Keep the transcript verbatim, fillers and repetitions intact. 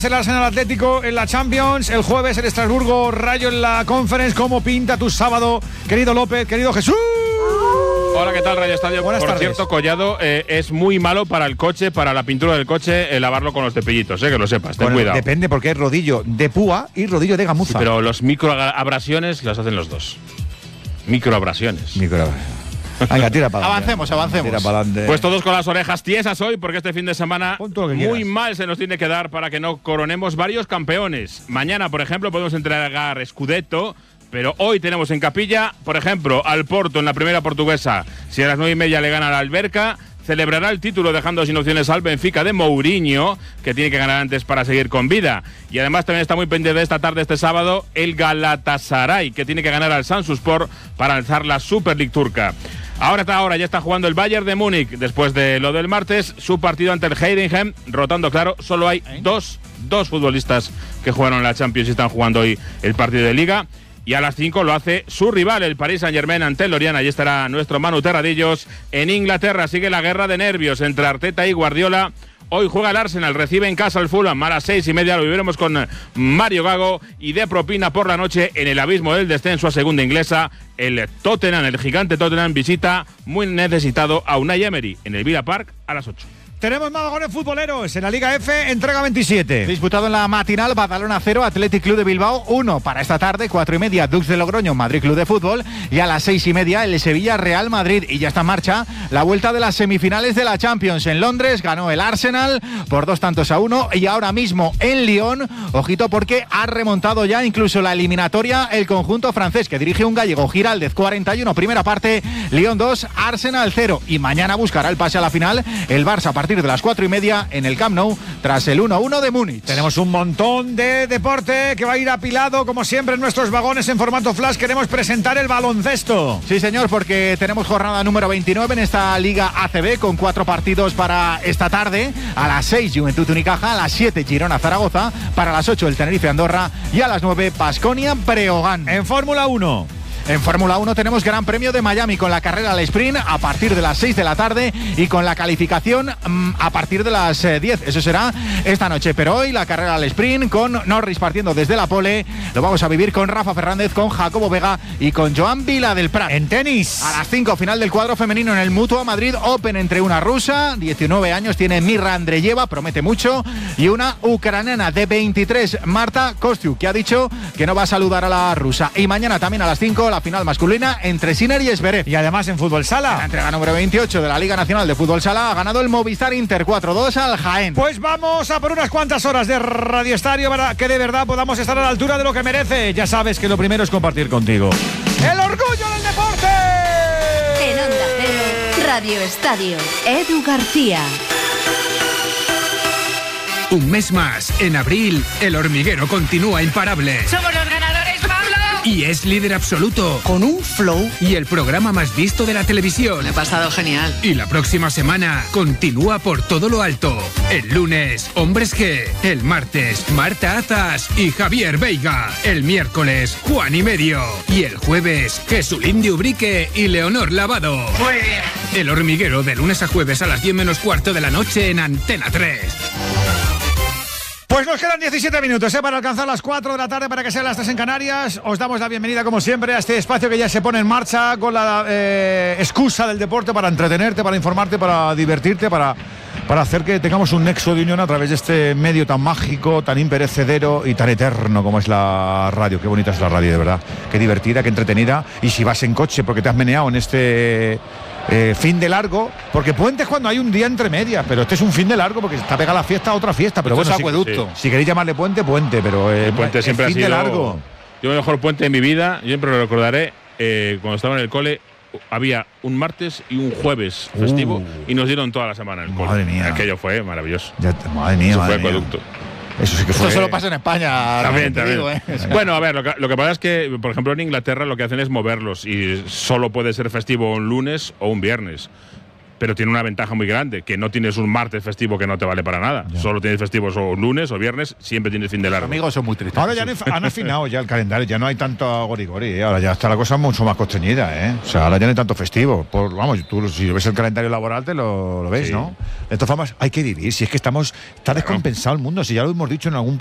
El Arsenal Atlético en la Champions, el jueves el Estrasburgo Rayo en la Conference. ¿Cómo pinta tu sábado, querido López, querido Jesús? Hola, ¿qué tal, Radio Estadio? Buenas Por tardes. cierto, Collado, eh, es muy malo para el coche, para la pintura del coche, eh, lavarlo con los cepillitos, eh, que lo sepas, ten Bueno, cuidado. depende, porque es rodillo de púa y rodillo de gamuza. Sí, pero los microabrasiones las hacen los dos. Microabrasiones. Micro. Venga, tira para adelante. Avancemos, avancemos. Tira para adelante. Pues todos con las orejas tiesas hoy, porque este fin de semana Pon todo lo que muy quieras. mal se nos tiene que dar para que no coronemos varios campeones. Mañana, por ejemplo, podemos entregar Scudetto, pero hoy tenemos en capilla, por ejemplo, al Porto en la primera portuguesa. Si a las nueve y media le gana al Alberca, celebrará el título dejando sin opciones al Benfica de Mourinho, que tiene que ganar antes para seguir con vida. Y además también está muy pendiente de esta tarde, este sábado, el Galatasaray, que tiene que ganar al Samsunspor para alzar la Super League turca. Ahora está ahora, ya está jugando el Bayern de Múnich. Después de lo del martes, su partido ante el Heidenheim, rotando claro, solo hay ¿Eh? dos, dos futbolistas que jugaron en la Champions y están jugando hoy el partido de Liga. Y a las cinco lo hace su rival, el Paris Saint-Germain, ante el Lorient. Allí estará nuestro Manu Terradillos. En Inglaterra sigue la guerra de nervios entre Arteta y Guardiola. Hoy juega el Arsenal, recibe en casa al Fulham a las seis y media. Lo viviremos con Mario Gago. Y de propina por la noche, en el abismo del descenso a segunda inglesa, el Tottenham, el gigante Tottenham, visita muy necesitado a Unai Emery en el Villa Park a las ocho. Tenemos más vagones futboleros en la Liga F, entrega veintisiete. Disputado en la matinal, Badalona cero, Athletic Club de Bilbao uno. Para esta tarde, cuatro y media, Dux de Logroño, Madrid Club de Fútbol. Y a las seis y media, el Sevilla Real Madrid. Y ya está en marcha la vuelta de las semifinales de la Champions. En Londres ganó el Arsenal por dos tantos a uno. Y ahora mismo en Lyon, ojito porque ha remontado ya incluso la eliminatoria el conjunto francés que dirige un gallego, Giraldez, cuarenta y uno, primera parte, Lyon dos, Arsenal cero. Y mañana buscará el pase a la final el Barça a partir de las cuatro y media en el Camp Nou tras el uno a uno de Múnich. Tenemos un montón de deporte que va a ir apilado como siempre en nuestros vagones en formato flash. Queremos presentar el baloncesto. Sí, señor, porque tenemos jornada número veintinueve en esta Liga A C B con cuatro partidos para esta tarde. A las seis Juventud Unicaja, a las siete Girona Zaragoza, para las ocho el Tenerife Andorra y a las nueve Baskonia Breogán. En Fórmula uno. En Fórmula uno tenemos Gran Premio de Miami con la carrera al sprint a partir de las seis de la tarde y con la calificación mmm, a partir de las eh, diez. Eso será esta noche. Pero hoy la carrera al sprint con Norris partiendo desde la pole. Lo vamos a vivir con Rafa Fernández, con Jacobo Vega y con Joan Vila del Prat. En tenis. A las cinco, final del cuadro femenino en el Mutua Madrid Open entre una rusa, diecinueve años, tiene Mirra Andreyeva, promete mucho, y una ucraniana de veintitrés, Marta Kostyuk, que ha dicho que no va a saludar a la rusa. Y mañana también a las cinco, la final masculina entre Sinner y Zverev. Y además en fútbol sala. En la entrega número veintiocho de la Liga Nacional de Fútbol Sala ha ganado el Movistar Inter cuatro dos al Jaén. Pues vamos a por unas cuantas horas de Radio Estadio para que de verdad podamos estar a la altura de lo que merece. Ya sabes que lo primero es compartir contigo el orgullo del deporte. En Onda Cero, Radio Estadio, Edu García. Un mes más, en abril, el hormiguero continúa imparable. ¡Somos los ganadores, Pablo! Y es líder absoluto. Con un flow. Y el programa más visto de la televisión. Me he pasado genial. Y la próxima semana continúa por todo lo alto. El lunes, Hombres G. El martes, Marta Azas y Javier Veiga. El miércoles, Juan y Medio. Y el jueves, Jesulín de Ubrique y Leonor Lavado. Muy bien. El hormiguero de lunes a jueves a las diez menos cuarto de la noche en Antena tres. Pues nos quedan diecisiete minutos ¿eh? para alcanzar las cuatro de la tarde para que sean las tres en Canarias. Os damos la bienvenida como siempre a este espacio que ya se pone en marcha con la eh, excusa del deporte para entretenerte, para informarte, para divertirte, para, para hacer que tengamos un nexo de unión a través de este medio tan mágico, tan imperecedero y tan eterno como es la radio. Qué bonita es la radio, de verdad. Qué divertida, qué entretenida. Y si vas en coche porque te has meneado en este... Eh, fin de largo, porque puente es cuando hay un día entre medias, pero este es un fin de largo porque está pegada la fiesta a otra fiesta, pero esto bueno, es acueducto. Si, si queréis llamarle puente, puente, pero eh, el puente el siempre fin ha sido de largo. Yo el mejor puente de mi vida, yo siempre lo recordaré, eh, cuando estaba en el cole había un martes y un jueves festivo uh, y nos dieron toda la semana en el cole. Madre mía. Aquello fue maravilloso. Ya, madre mía, Eso madre fue mía. acueducto. Eso sí que fue. Esto solo pasa en España. También, te también. digo, ¿eh? Bueno, a ver, lo que, lo que pasa es que, por ejemplo, en Inglaterra lo que hacen es moverlos y solo puede ser festivo un lunes o un viernes. pero tiene una ventaja muy grande, que no tienes un martes festivo que no te vale para nada. Ya. Solo tienes festivos o lunes o viernes, siempre tienes fin de largo. Los amigos son muy tristes. Ahora ya han afinado ya el calendario, ya no hay tanto gorigori, ¿eh? Ahora ya está la cosa mucho más constreñida, ¿eh? O sea, ahora ya no hay tanto festivo. Por, vamos, tú si ves el calendario laboral te lo, lo ves, sí. ¿no? De todas formas, hay que vivir, si es que estamos, está descompensado el mundo, si ya lo hemos dicho en algún